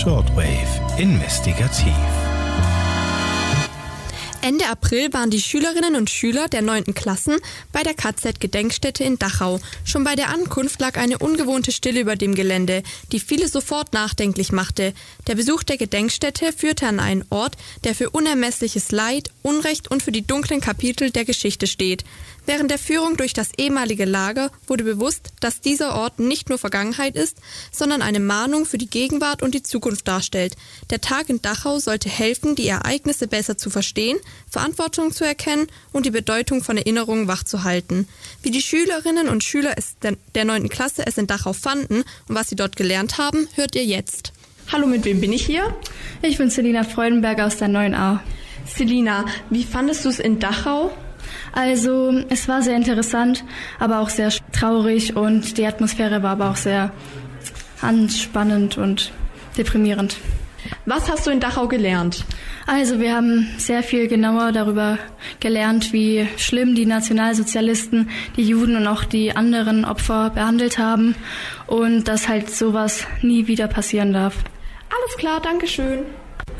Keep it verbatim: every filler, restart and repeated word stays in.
Shortwave Investigativ. Ende April waren die Schülerinnen und Schüler der neunten Klassen bei der K Z-Gedenkstätte in Dachau. Schon bei der Ankunft lag eine ungewohnte Stille über dem Gelände, die viele sofort nachdenklich machte. Der Besuch der Gedenkstätte führte an einen Ort, der für unermessliches Leid, Unrecht und für die dunklen Kapitel der Geschichte steht. Während der Führung durch das ehemalige Lager wurde bewusst, dass dieser Ort nicht nur Vergangenheit ist, sondern eine Mahnung für die Gegenwart und die Zukunft darstellt. Der Tag in Dachau sollte helfen, die Ereignisse besser zu verstehen, Verantwortung zu erkennen und die Bedeutung von Erinnerungen wachzuhalten. Wie die Schülerinnen und Schüler es der neunten Klasse es in Dachau fanden und was sie dort gelernt haben, hört ihr jetzt. Hallo, mit wem bin ich hier? Ich bin Selina Freudenberger aus der neun a. Selina, wie fandest du es in Dachau? Also, es war sehr interessant, aber auch sehr traurig und die Atmosphäre war aber auch sehr anspannend und deprimierend. Was hast du in Dachau gelernt? Also, wir haben sehr viel genauer darüber gelernt, wie schlimm die Nationalsozialisten die Juden und auch die anderen Opfer behandelt haben und dass halt sowas nie wieder passieren darf. Alles klar, danke schön.